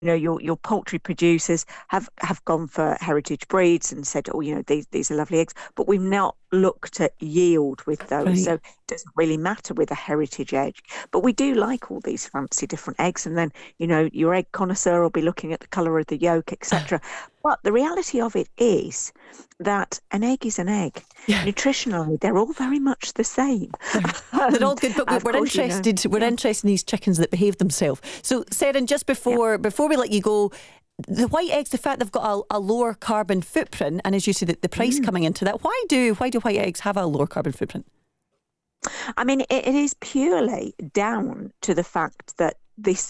your poultry producers have gone for heritage breeds and said, oh, these are lovely eggs, but we've not looked at yield with those. Right. So it doesn't really matter with a heritage egg. But we do like all these fancy different eggs. And then, your egg connoisseur will be looking at the colour of the yolk, etc. But the reality of it is that an egg is an egg. Yeah. Nutritionally, they're all very much the same. They're all good, but we're course, interested. We're interested in these chickens that behave themselves. So, Seren, just before we let you go, the white eggs, the fact they've got a lower carbon footprint, and as you said, the price coming into that. Why do white eggs have a lower carbon footprint? I mean, it is purely down to the fact that this